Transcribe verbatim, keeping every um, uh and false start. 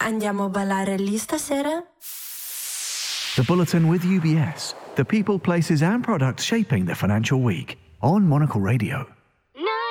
Andiamo a ballare lì stasera? The Bulletin with U B S. The people, places and products shaping the financial week on Monocle Radio.